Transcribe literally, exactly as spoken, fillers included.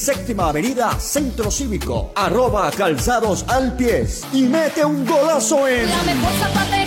Séptima Avenida Centro Cívico. Arroba Calzados al Pies. Y mete un golazo en... La mejor zapatera